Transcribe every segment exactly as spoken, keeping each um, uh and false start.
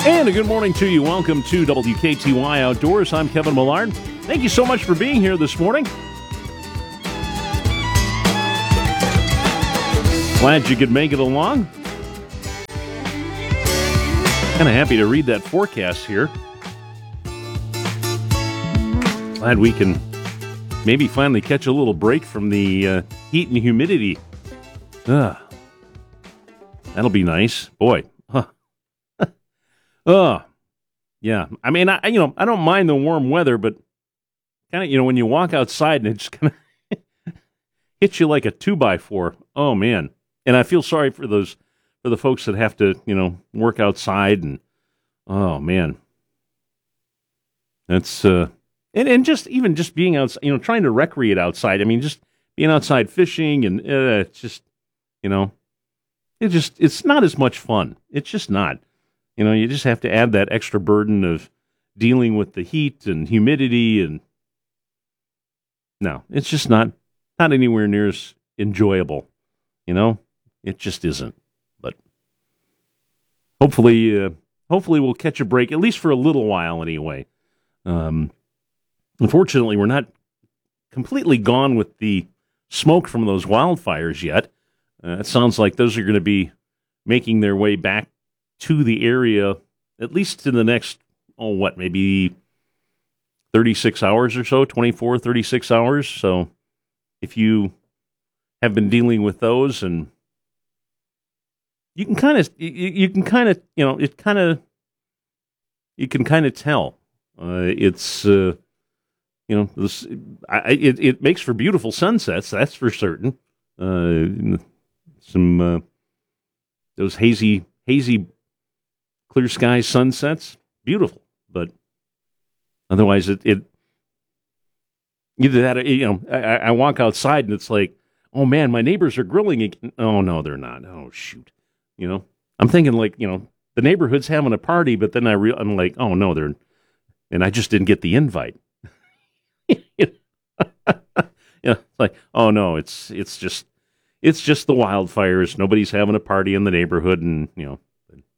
And a good morning to you. Welcome to W K T Y Outdoors. I'm Kevin Millard. Thank you so much for being here this morning. Glad you could make it along. Kind of happy to read that forecast here. Glad we can maybe finally catch a little break from the uh, heat and humidity. Ugh. That'll be nice. Boy. Huh. Oh, yeah. I mean, I you know, I don't mind the warm weather, but kind of, you know, when you walk outside and it just kind of hits you like a two by four. Oh man. And I feel sorry for those for the folks that have to, you know, work outside and oh man. That's uh and, and just even just being outside, you know, trying to recreate outside. I mean, just being outside fishing and uh, it's just, you know, it just it's not as much fun. It's just not. You know, you just have to add that extra burden of dealing with the heat and humidity, and no, it's just not not anywhere near as enjoyable. You know, it just isn't. But hopefully, uh, hopefully we'll catch a break at least for a little while, anyway. Um, unfortunately, we're not completely gone with the smoke from those wildfires yet. Uh, it sounds like those are going to be making their way back to the area, at least in the next, oh, what, maybe thirty-six hours or so, twenty-four, thirty-six hours. So if you have been dealing with those, and you can kind of, you, you can kind of, you know, it kind of, you can kind of tell. Uh, it's, uh, you know, this, I, it, it makes for beautiful sunsets, that's for certain. Uh, some, uh, those hazy, hazy, clear sky sunsets, beautiful, but otherwise it, it either that, you know, I, I walk outside and it's like, oh man, my neighbors are grilling again. Oh no, they're not. Oh shoot. You know, I'm thinking like, you know, the neighborhood's having a party, but then I re- I'm like, oh no, they're, and I just didn't get the invite. You know, like, oh no, it's, it's just, it's just the wildfires. Nobody's having a party in the neighborhood, and, you know,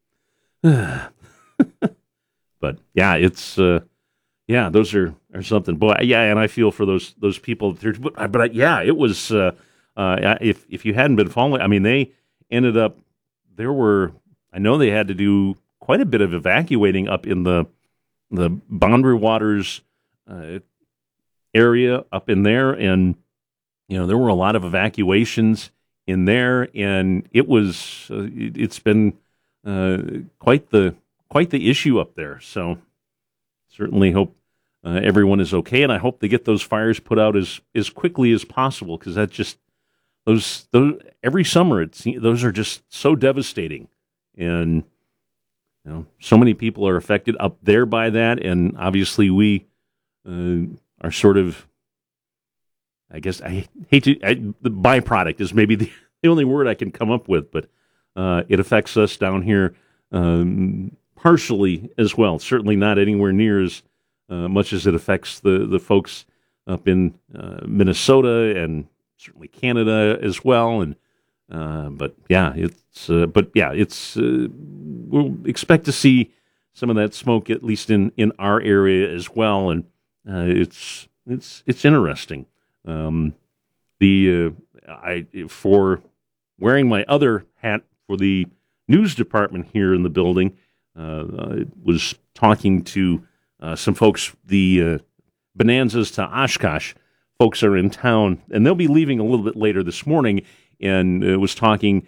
but yeah, it's uh, yeah, those are, are something. Boy, yeah, and I feel for those those people. But, but yeah, it was. Uh, uh, if if you hadn't been following, I mean, they ended up. There were. I know they had to do quite a bit of evacuating up in the the Boundary Waters uh, area up in there, and you know there were a lot of evacuations in there, and it was. Uh, it, it's been. Uh, quite the quite the issue up there. So certainly hope uh, everyone is okay, and I hope they get those fires put out as, as quickly as possible, because that just those those every summer it's those are just so devastating, and you know so many people are affected up there by that, and obviously we uh, are sort of, I guess I hate to I, the byproduct is maybe the, the only word I can come up with, but. Uh, it affects us down here um, partially as well. Certainly not anywhere near as uh, much as it affects the, the folks up in uh, Minnesota and certainly Canada as well. And uh, but yeah, it's uh, but yeah, it's uh, we'll expect to see some of that smoke at least in, in our area as well. And uh, it's it's it's interesting. Um, the uh, I for wearing my other hat. For the news department here in the building, uh, I was talking to uh, some folks, the uh, Bonanzas to Oshkosh folks are in town, and they'll be leaving a little bit later this morning, and uh, was talking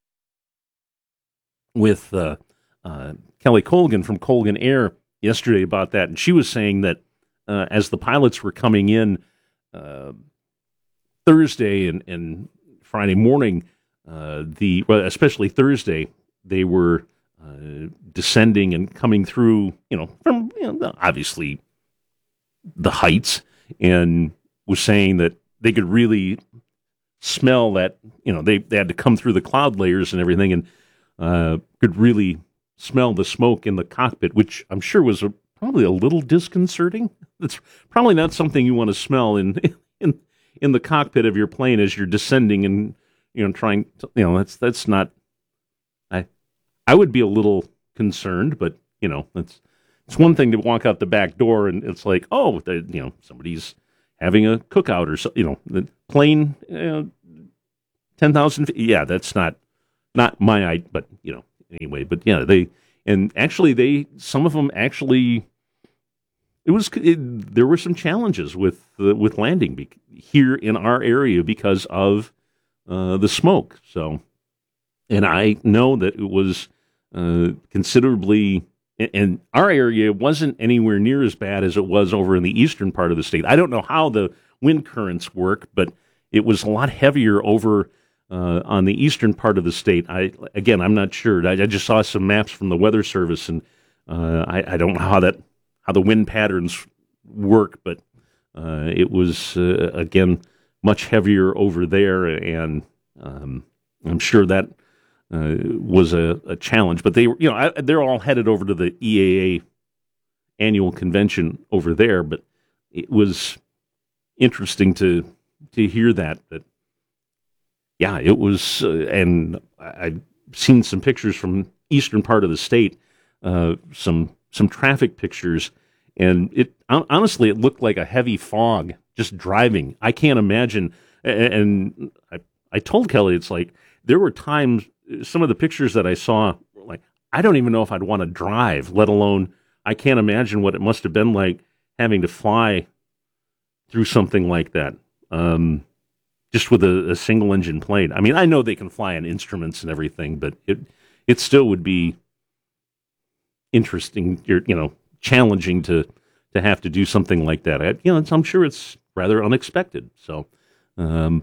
with uh, uh, Kelly Colgan from Colgan Air yesterday about that, and she was saying that uh, as the pilots were coming in uh, Thursday and, and Friday morning, Uh, the well, especially Thursday, they were uh, descending and coming through, you know, from you know, obviously the heights, and was saying that they could really smell that, you know, they, they had to come through the cloud layers and everything, and uh, could really smell the smoke in the cockpit, which I'm sure was a, probably a little disconcerting. It's probably not something you want to smell in in in the cockpit of your plane as you're descending and, you know, trying to, you know, that's, that's not, I, I would be a little concerned, but You know, it's it's one thing to walk out the back door and it's like, oh, the, you know, somebody's having a cookout or so. You know, the plane, you know, ten thousand feet. Yeah, that's not not my idea, but you know, anyway. But yeah, they and actually they some of them actually. It was it, there were some challenges with uh, with landing be- here in our area because of uh, the smoke. So, and I know that it was uh, considerably, and our area wasn't anywhere near as bad as it was over in the eastern part of the state. I don't know how the wind currents work, but it was a lot heavier over uh, on the eastern part of the state. I again, I'm not sure. I, I just saw some maps from the Weather Service, and uh, I, I don't know how that. how the wind patterns work, but uh, it was, uh, again, much heavier over there, and um, I'm sure that uh, was a, a challenge. But they were, you know, I, they're all headed over to the E A A annual convention over there, but it was interesting to to hear that, that yeah, it was, uh, and I've seen some pictures from eastern part of the state, uh, some some traffic pictures, and it honestly it looked like a heavy fog just driving. I can't imagine. And I I told Kelly it's like there were times some of the pictures that I saw were like I don't even know if I'd want to drive, let alone I can't imagine what it must have been like having to fly through something like that. Um, just with a, a single engine plane. I mean, I know they can fly on instruments and everything, but it it still would be interesting, you know, challenging to, to have to do something like that. I, you know, I'm sure it's rather unexpected. So, um,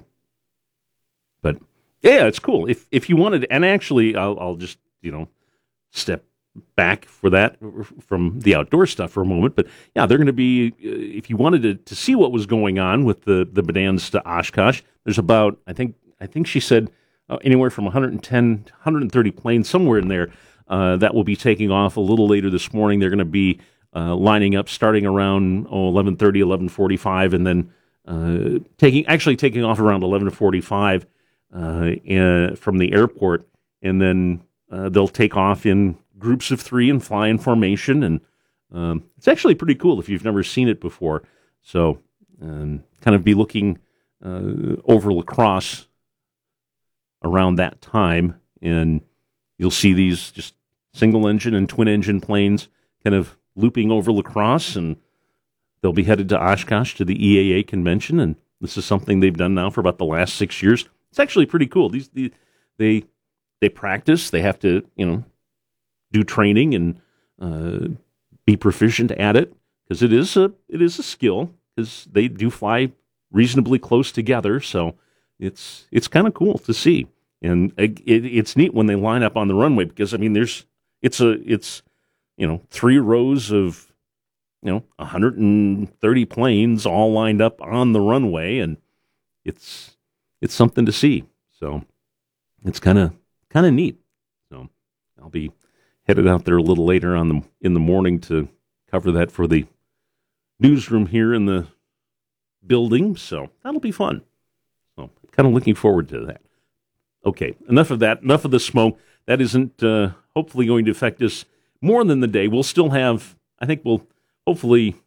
but yeah, it's cool. If if you wanted, and actually, I'll, I'll just you know step back for that from the outdoor stuff for a moment. But yeah, they're going to be. Uh, if you wanted to, to see what was going on with the the Bonanza to Oshkosh, there's about I think I think she said uh, anywhere from one hundred ten, one hundred thirty planes somewhere in there. Uh, that will be taking off a little later this morning. They're going to be uh, lining up starting around oh, eleven thirty, eleven forty-five, and then uh, taking actually taking off around eleven forty-five uh, in, from the airport, and then uh, they'll take off in groups of three and fly in formation, and um, it's actually pretty cool if you've never seen it before. So um, kind of be looking uh, over La Crosse around that time, and you'll see these just single engine and twin engine planes kind of looping over La Crosse, and they'll be headed to Oshkosh to the E A A convention. And this is something they've done now for about the last six years. It's actually pretty cool. These, the, they, they practice. They have to, you know, do training and uh, be proficient at it because it is a, it is a skill because they do fly reasonably close together. So it's, it's kind of cool to see. And it, it's neat when they line up on the runway because I mean, there's it's a it's you know three rows of you know one hundred thirty planes all lined up on the runway, and it's it's something to see. So it's kind of kind of neat. So I'll be headed out there a little later on the in the morning to cover that for the newsroom here in the building. So that'll be fun. So kind of looking forward to that. Okay, enough of that. Enough of the smoke. That isn't uh, hopefully going to affect us more than the day. We'll still have, I think we'll hopefully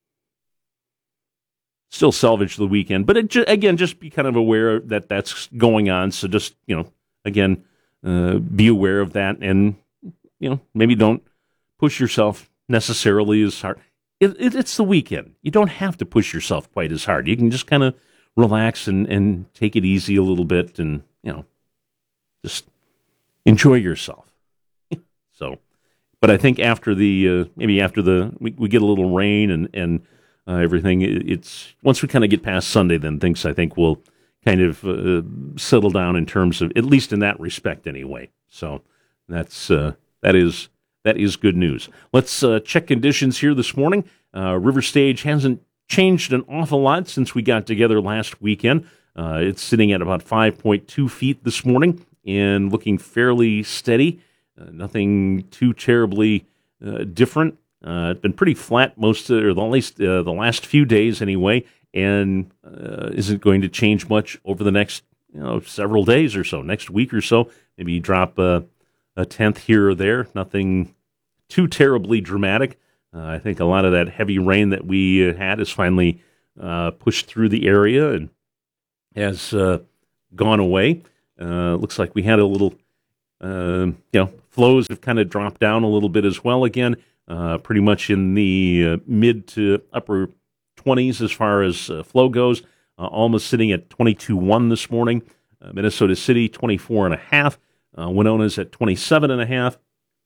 still salvage the weekend. But it ju- again, just be kind of aware that that's going on. So just, you know, again, uh, be aware of that. And, you know, maybe don't push yourself necessarily as hard. It, it, it's the weekend. You don't have to push yourself quite as hard. You can just kind of relax and, and take it easy a little bit and, you know, just enjoy yourself. So, but I think after the uh, maybe after the we, we get a little rain and and uh, everything, it, it's once we kind of get past Sunday, then things I think will kind of uh, settle down in terms of at least in that respect anyway. So that's uh, that is that is good news. Let's uh, check conditions here this morning. Uh, River Stage hasn't changed an awful lot since we got together last weekend. Uh, it's sitting at about five point two feet this morning and looking fairly steady. Uh, nothing too terribly uh, different. Uh, it's been pretty flat most, of, or at least uh, the last few days anyway, and uh, isn't going to change much over the next you know several days or so. Next week or so, maybe drop uh, a tenth here or there. Nothing too terribly dramatic. Uh, I think a lot of that heavy rain that we uh, had has finally uh, pushed through the area and has uh, gone away. Uh, looks like we had a little, uh, you know, flows have kind of dropped down a little bit as well again, uh, pretty much in the uh, mid to upper twenties as far as uh, flow goes. Uh, almost sitting at twenty-two point one this morning. Uh, Minnesota City, twenty-four point five. Uh, Winona's at twenty-seven point five.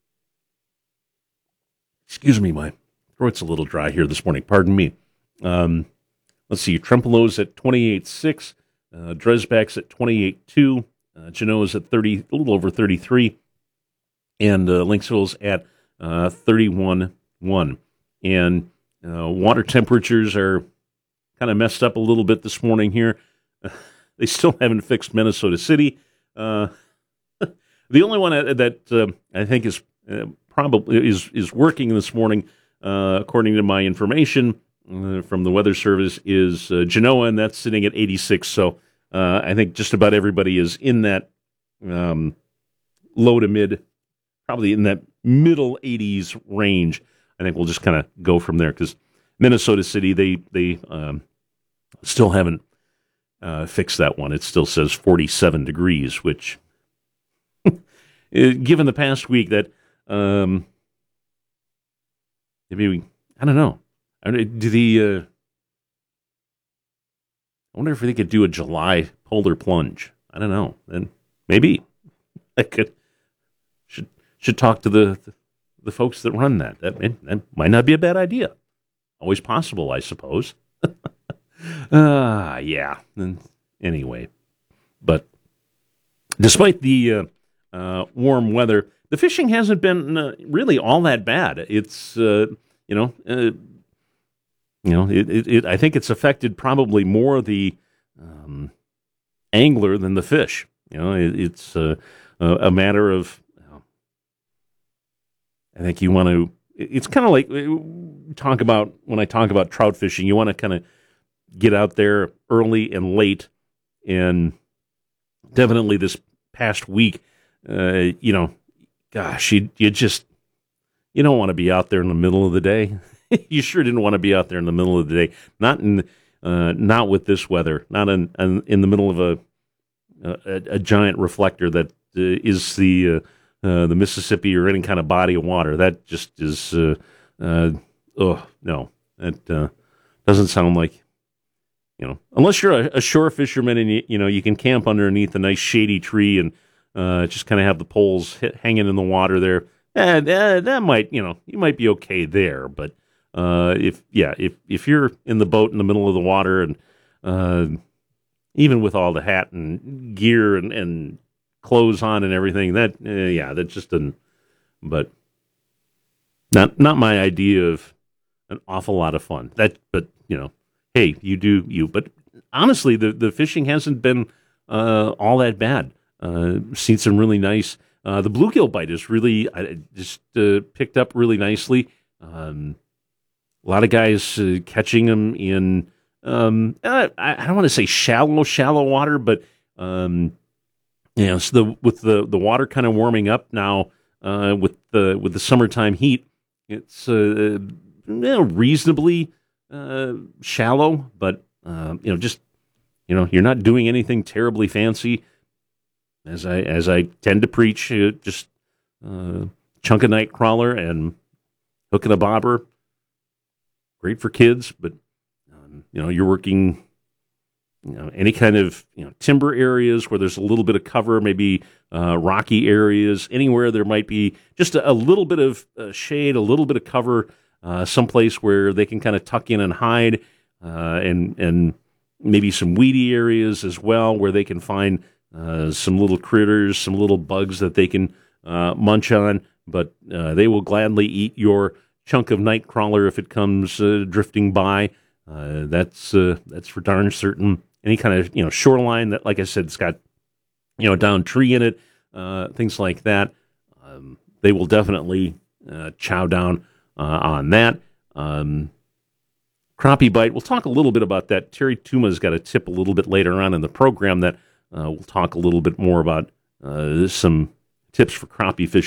Excuse me, my throat's a little dry here this morning. Pardon me. Um, let's see. Trempealeau's at twenty-eight point six. Uh, Dresbach's at twenty-eight point two. Uh, Genoa's at thirty, a little over thirty-three. And uh, Lynxville's at uh, thirty-one point one. And uh, water temperatures are kind of messed up a little bit this morning here. Uh, they still haven't fixed Minnesota City. Uh, the only one that uh, I think is uh, probably is is working this morning, uh, according to my information uh, from the Weather Service, is uh, Genoa, and that's sitting at eighty-six. So uh, I think just about everybody is in that um, low to mid, probably in that middle eighties range. I think we'll just kind of go from there because Minnesota City, they they um, still haven't uh, fixed that one. It still says forty-seven degrees, which, given the past week, that um, maybe I don't know. Do the uh, I wonder if they could do a July polar plunge. I don't know. And maybe I could should should talk to the the, the folks that run that. That, that might not be a bad idea. Always possible, I suppose. Ah, uh, yeah. And anyway, but despite the uh, uh, warm weather, the fishing hasn't been uh, really all that bad. It's uh, you know, uh, you know, it, it, it. I think it's affected probably more the um, angler than the fish. You know, it, it's uh, a matter of. Uh, I think you want to. It's kind of like talk about when I talk about trout fishing. You want to kind of get out there early and late, and definitely this past week, uh, you know, gosh, you you just you don't want to be out there in the middle of the day. You sure didn't want to be out there in the middle of the day. Not in uh, not with this weather. Not in in, in the middle of a a, a giant reflector that uh, is the uh, Uh, the Mississippi or any kind of body of water. That just is, uh, uh, oh, no. That uh, doesn't sound like, you know, unless you're a, a shore fisherman and, you, you know, you can camp underneath a nice shady tree and uh, just kind of have the poles hit, hanging in the water there. Eh, that, that might, you know, you might be okay there. But uh, if, yeah, if, if you're in the boat in the middle of the water and uh, even with all the hat and gear and, and clothes on and everything, that uh, yeah, that just doesn't. But not not my idea of an awful lot of fun. That, but you know, hey, you do you. But honestly, the the fishing hasn't been uh, all that bad. Uh, seen some really nice. Uh, the bluegill bite is really I just uh, picked up really nicely. Um, a lot of guys uh, catching them in. Um, I, I don't want to say shallow shallow water, but um, you know, so the with the, the water kind of warming up now, uh, with the with the summertime heat, it's uh, you know, reasonably uh, shallow, but uh, you know, just you know, you're not doing anything terribly fancy. As I as I tend to preach, uh, just uh, chunk a night crawler and hooking a bobber. Great for kids, but um, you know, you're working. You know, any kind of you know timber areas where there's a little bit of cover, maybe uh, rocky areas, anywhere there might be just a, a little bit of uh, shade, a little bit of cover, uh, someplace where they can kind of tuck in and hide, uh, and and maybe some weedy areas as well where they can find uh, some little critters, some little bugs that they can uh, munch on. But uh, they will gladly eat your chunk of night crawler if it comes uh, drifting by. Uh, that's uh, that's for darn certain. Any kind of, you know, shoreline that, like I said, it's got, you know, a downed tree in it, uh, things like that. Um, they will definitely uh, chow down uh, on that. Um, crappie bite, we'll talk a little bit about that. Terry Tuma's got a tip a little bit later on in the program that uh, we'll talk a little bit more about uh, some tips for crappie fishing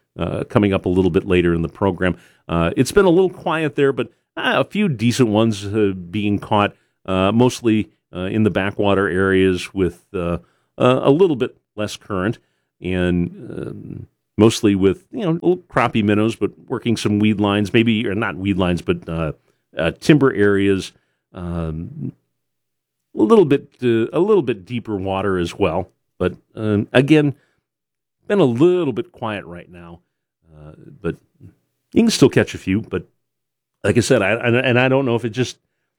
uh, coming up a little bit later in the program. Uh, it's been a little quiet there, but uh, a few decent ones uh, being caught, uh, mostly uh, in the backwater areas with uh, uh, a little bit less current, and um, mostly with, you know, little crappie minnows, but working some weed lines, maybe, or not weed lines, but uh, uh, timber areas, um, a little bit uh, a little bit deeper water as well. But um, again, been a little bit quiet right now, uh, but you can still catch a few. But like I said, I, I and I don't know if it just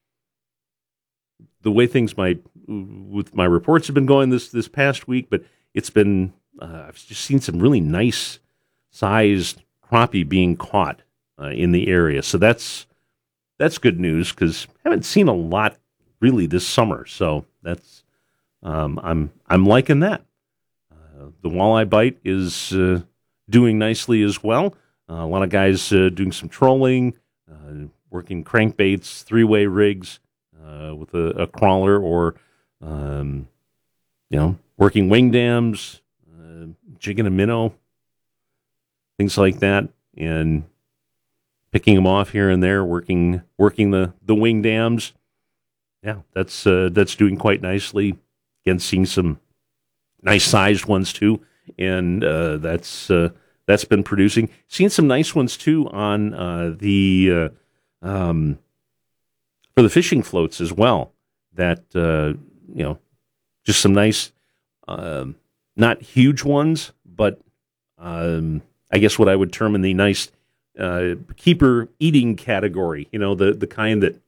the way things might with my reports have been going this this past week, but it's been uh, I've just seen some really nice sized crappie being caught uh, in the area, so that's that's good news because I haven't seen a lot really this summer. So that's um, I'm I'm liking that. Uh, the walleye bite is uh, doing nicely as well. Uh, a lot of guys uh, doing some trolling, uh, working crankbaits, three-way rigs uh, with a, a crawler, or um, you know, working wing dams, uh, jigging a minnow, things like that, and picking them off here and there, working working the, the wing dams. Yeah, that's uh, that's doing quite nicely. Again, seeing some nice sized ones too, and uh, that's uh, that's been producing. Seen some nice ones too on uh, the uh, um, for the fishing floats as well. That uh, you know, just some nice, um, not huge ones, but um, I guess what I would term in the nice uh, keeper eating category. You know, the the kind that,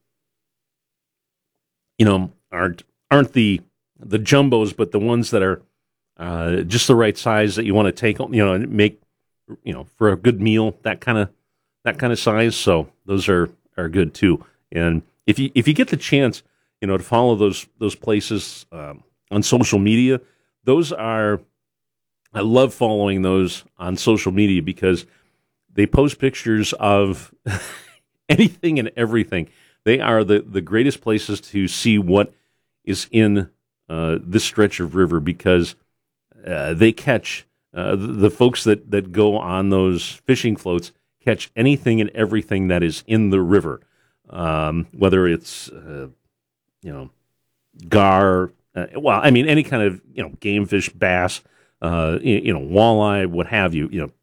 you know, aren't aren't the the jumbos, but the ones that are uh, just the right size that you want to take, you know, and make, you know, for a good meal, that kind of that kind of size. So those are, are good too. And if you if you get the chance, you know, to follow those those places um, on social media, those are, I love following those on social media because they post pictures of anything and everything. They are the, the greatest places to see what is in uh, this stretch of river because uh, they catch, uh, the, the folks that, that go on those fishing floats catch anything and everything that is in the river, um, whether it's, uh, you know, gar, uh, well, I mean, any kind of, you know, game fish, bass, uh, you, you know, walleye, what have you, you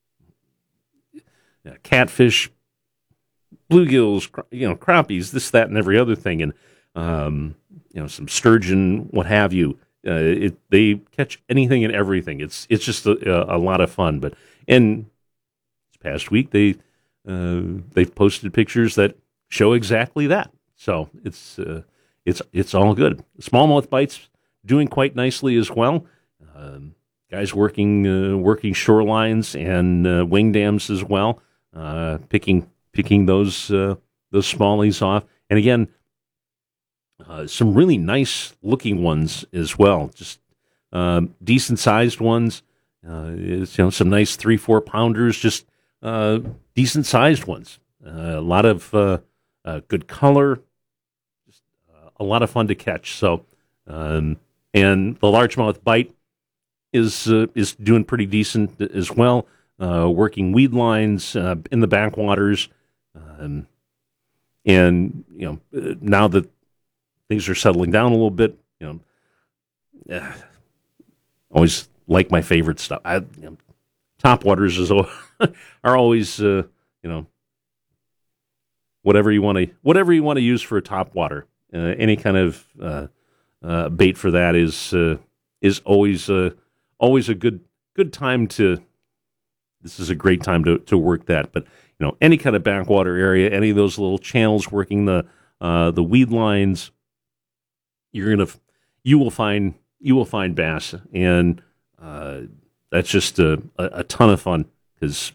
know, catfish, bluegills, you know, crappies, this, that, and every other thing, and um, you know, some sturgeon, what have you. Uh, it, they catch anything and everything. It's it's just a, a lot of fun. But and this past week they uh, they've posted pictures that show exactly that. So it's uh, it's it's all good. Smallmouth bites doing quite nicely as well. Um, guys working uh, working shorelines and uh, wing dams as well, uh, picking. Picking those uh, those smallies off, and again, uh, some really nice looking ones as well. Just um, decent sized ones. Uh, it's, you know, some nice three four pounders. Just uh, decent sized ones. Uh, a lot of uh, uh, good color. Just uh, a lot of fun to catch. So, um, and the largemouth bite is uh, is doing pretty decent as well. Uh, working weed lines uh, in the backwaters. Um, and, you know, uh, now that things are settling down a little bit, you know, uh, always like my favorite stuff. I, you know, topwaters is are always, uh, you know, whatever you want to whatever you want to use for a topwater. Uh, any kind of uh, uh, bait for that is uh, is always uh, always a good good time to. This is a great time to to work that, but. You know, any kind of backwater area, any of those little channels working the uh, the weed lines, you're gonna you will find you will find bass, and uh, that's just a, a, a ton of fun because,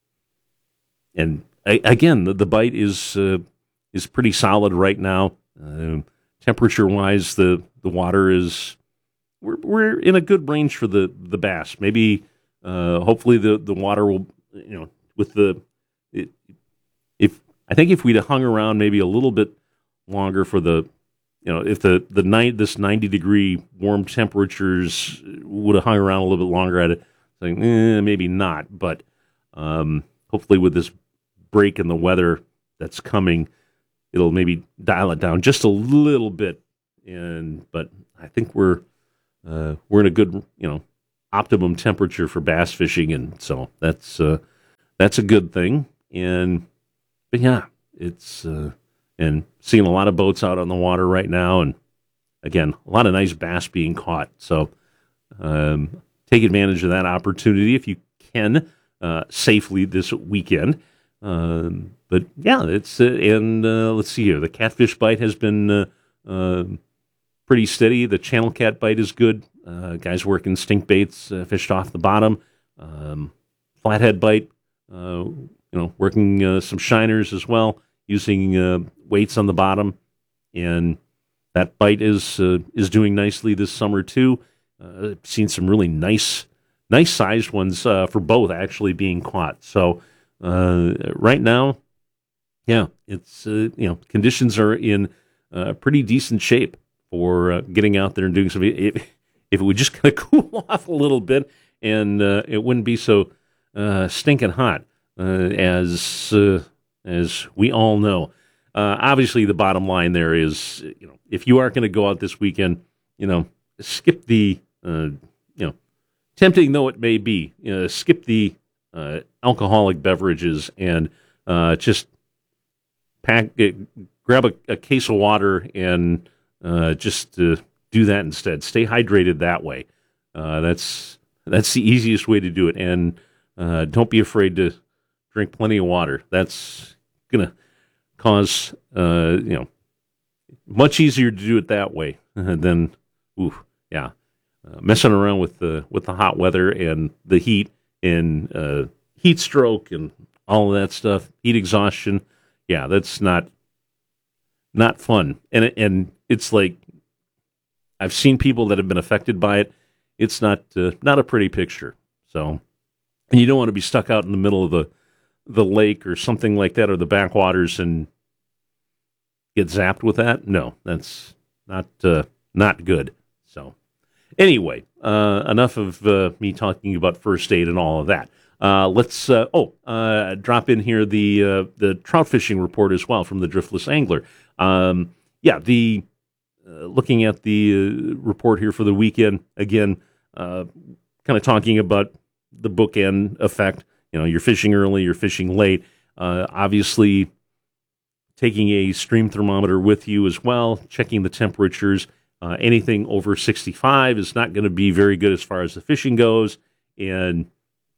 and I, again, the, the bite is uh, is pretty solid right now. Uh, temperature wise, the the water is we're we're in a good range for the the bass. Maybe uh, hopefully the the water will, you know, with the It, if I think if we'd have hung around maybe a little bit longer for the, you know, if the the night this ninety degree warm temperatures would have hung around a little bit longer, I'd think eh, maybe not. But Um, hopefully, with this break in the weather that's coming, it'll maybe dial it down just a little bit. And but I think we're uh, we're in a good, you know, optimum temperature for bass fishing, and so that's uh, that's a good thing. And but yeah, it's uh, and seeing a lot of boats out on the water right now, and again, a lot of nice bass being caught. So um, take advantage of that opportunity if you can uh, safely this weekend. Um, but yeah, it's uh, and uh, let's see here. The catfish bite has been uh, uh, pretty steady. The channel cat bite is good. Uh, guys working stink baits, uh, fished off the bottom. Um, flathead bite, uh, you know, working uh, some shiners as well, using uh, weights on the bottom, and that bite is uh, is doing nicely this summer too. Uh, I've seen some really nice, nice sized ones uh, for both actually being caught. So uh, right now, yeah, it's uh, you know conditions are in uh, pretty decent shape for uh, getting out there and doing something. If, if it would just kind of cool off a little bit, and uh, it wouldn't be so uh, stinking hot, uh, as uh, as we all know. Uh, obviously, the bottom line there is, you know, if you are going to go out this weekend, you know, skip the, uh, you know, tempting though it may be, you know, skip the uh, alcoholic beverages and uh, just pack, it, grab a, a case of water and uh, just uh, do that instead. Stay hydrated that way. Uh, that's that's the easiest way to do it, and uh, don't be afraid to drink plenty of water. That's gonna cause, uh, you know, much easier to do it that way than, ooh, yeah, uh, messing around with the with the hot weather and the heat and uh, heat stroke and all of that stuff, heat exhaustion. Yeah, that's not not fun. And and it's like I've seen people that have been affected by it. It's not uh, not a pretty picture. So, and you don't want to be stuck out in the middle of the the lake or something like that, or the backwaters, and get zapped with that. No, that's not uh, not good. So anyway, uh, enough of uh, me talking about first aid and all of that. Uh, let's uh, oh uh, drop in here the uh, the trout fishing report as well from the Driftless Angler. Um, yeah, the uh, looking at the uh, report here for the weekend again, uh, kind of talking about the bookend effect. You know, you're fishing early, you're fishing late. Uh, obviously, taking a stream thermometer with you as well, checking the temperatures. Uh, anything over sixty-five is not going to be very good as far as the fishing goes. And,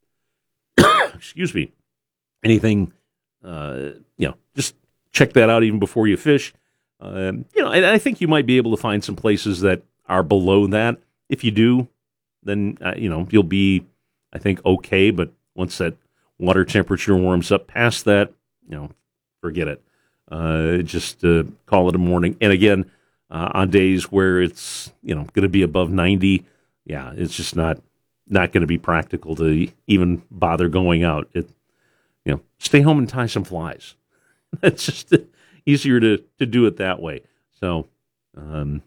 excuse me, anything, uh, you know, just check that out even before you fish. Um, you know, and I think you might be able to find some places that are below that. If you do, then, uh, you know, you'll be, I think, okay. But once that water temperature warms up past that, you know, forget it. Uh, just uh, call it a morning. And again, uh, on days where it's, you know, going to be above ninety, yeah, it's just not not going to be practical to even bother going out. It, you know, stay home and tie some flies. It's just easier to, to do it that way. So, um,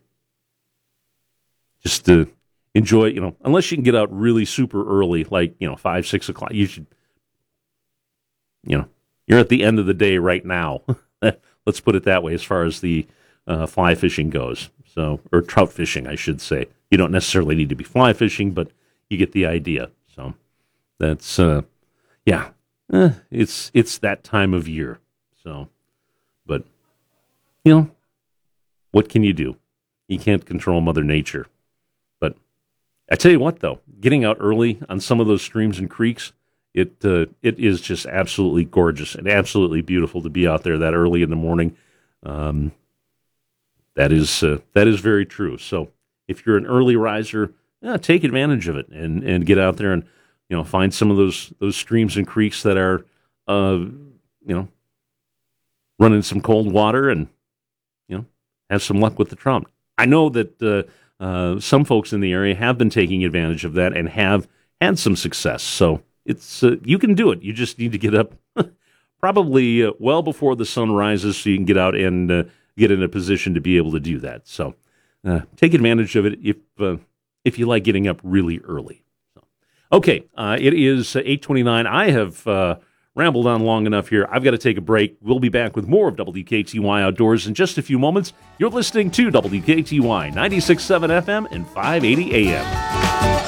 just to enjoy, you know, unless you can get out really super early, like, you know, five, six o'clock, you should, you know, you're at the end of the day right now. Let's put it that way as far as the uh, fly fishing goes. So, or trout fishing, I should say. You don't necessarily need to be fly fishing, but you get the idea. So that's, uh, yeah, eh, it's it's that time of year. So, but, you know, what can you do? You can't control Mother Nature. But I tell you what, though, getting out early on some of those streams and creeks, It uh, it is just absolutely gorgeous and absolutely beautiful to be out there that early in the morning. Um, that is uh, that is very true. So if you're an early riser, yeah, take advantage of it and, and get out there and, you know, find some of those those streams and creeks that are uh, you know, running some cold water and, you know, have some luck with the trout. I know that uh, uh, some folks in the area have been taking advantage of that and have had some success. So It's uh, you can do it. You just need to get up probably uh, well before the sun rises so you can get out and uh, get in a position to be able to do that. So uh, take advantage of it if uh, if you like getting up really early. So, Okay, uh, it is eight twenty-nine. I have uh, rambled on long enough here. I've got to take a break. We'll be back with more of W K T Y Outdoors in just a few moments. You're listening to W K T Y ninety-six point seven F M and five eighty A M.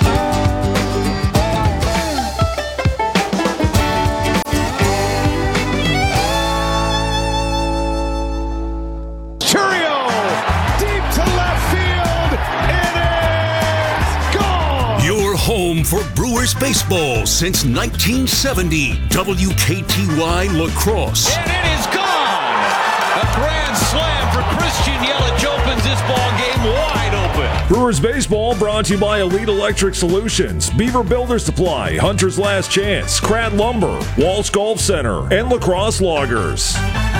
Home for Brewers baseball since nineteen seventy. W K T Y Lacrosse. And it is gone! A grand slam for Christian Yelich opens this ball game wide open. Brewers baseball brought to you by Elite Electric Solutions, Beaver Builder Supply, Hunter's Last Chance, Crat Lumber, Walsh Golf Center, and Lacrosse Loggers.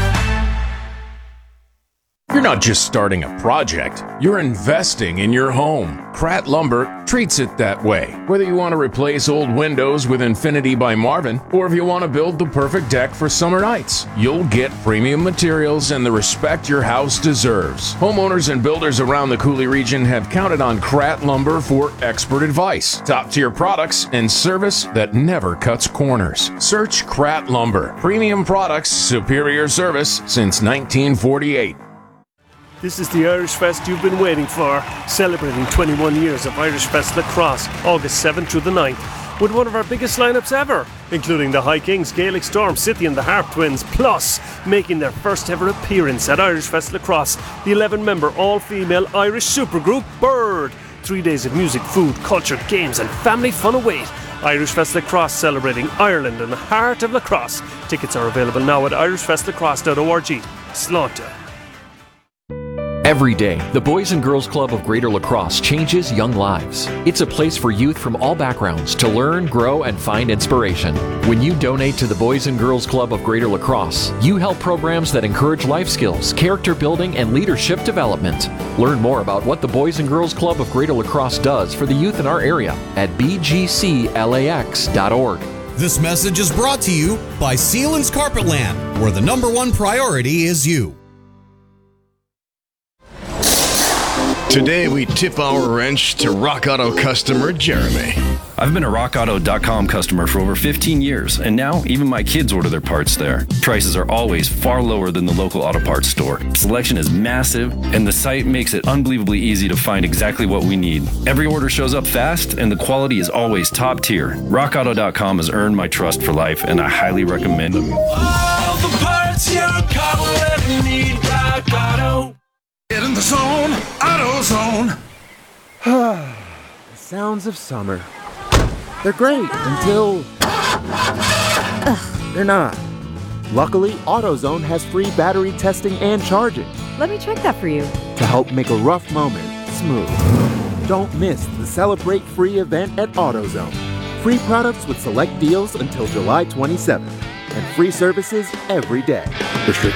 You're not just starting a project, you're investing in your home. Crat Lumber treats it that way. Whether you want to replace old windows with Infinity by Marvin, or if you want to build the perfect deck for summer nights, you'll get premium materials and the respect your house deserves. Homeowners and builders around the Cooley region have counted on Crat Lumber for expert advice, top-tier products, and service that never cuts corners. Search Crat Lumber. Premium products, superior service since nineteen forty-eight. This is the Irish Fest you've been waiting for, celebrating twenty-one years of Irish Fest Lacrosse, August seventh through the ninth, with one of our biggest lineups ever, including the High Kings, Gaelic Storm, City and the Harp Twins, plus making their first ever appearance at Irish Fest Lacrosse, the eleven-member all-female Irish supergroup Bird. Three days of music, food, culture, games and family fun await. Irish Fest Lacrosse, celebrating Ireland and the heart of lacrosse. Tickets are available now at irish fest lacrosse dot org. Slaughter. Every day, the Boys and Girls Club of Greater La Crosse changes young lives. It's a place for youth from all backgrounds to learn, grow, and find inspiration. When you donate to the Boys and Girls Club of Greater La Crosse, you help programs that encourage life skills, character building, and leadership development. Learn more about what the Boys and Girls Club of Greater La Crosse does for the youth in our area at b g c lax dot org. This message is brought to you by Sealands Carpetland, where the number one priority is you. Today, we tip our wrench to Rock Auto customer Jeremy. I've been a rock auto dot com customer for over fifteen years, and now even my kids order their parts there. Prices are always far lower than the local auto parts store. Selection is massive, and the site makes it unbelievably easy to find exactly what we need. Every order shows up fast, and the quality is always top tier. rock auto dot com has earned my trust for life, and I highly recommend them. All the parts your car will ever need, Rock Auto. Get in the zone, AutoZone. The sounds of summer. They're great until they're not. Luckily, AutoZone has free battery testing and charging. Let me check that for you. To help make a rough moment smooth. Don't miss the Celebrate Free event at AutoZone. Free products with select deals until July twenty-seventh. And free services every day. Restrictions